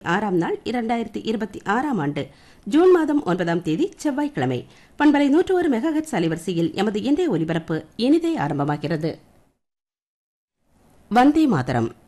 6ஆம் நாள் 2026ஆம் ஆண்டு ஜூன் மாதம் 9ஆம் தேதி செவ்வாய்க்கிழமை பண்பலை 101 மெகாஹெர்ட்ஸ் அலைவரிசையில் எமது இன்றைய ஒலிபரப்பு இனிதே ஆரம்பமாகிறது. வந்தே மாதரம்.